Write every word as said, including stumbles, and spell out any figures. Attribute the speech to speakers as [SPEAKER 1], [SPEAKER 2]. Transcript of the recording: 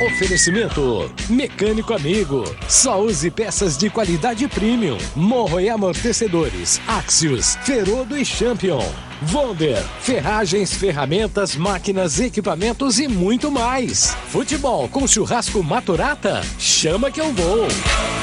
[SPEAKER 1] Oferecimento Mecânico Amigo. Só use peças de qualidade premium. Morro e amortecedores. Axios, Ferodo e Champion. Wonder, ferragens, ferramentas, máquinas, equipamentos e muito mais. Futebol com churrasco Maturata? Chama que eu vou.